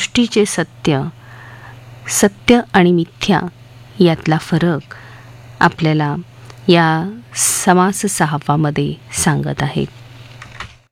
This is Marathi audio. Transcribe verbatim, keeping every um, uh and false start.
सृष्टीचे सत्य, सत्य आणि मिथ्या यातला फरक आपल्याला या समास सहावामध्ये सांगत आहेत.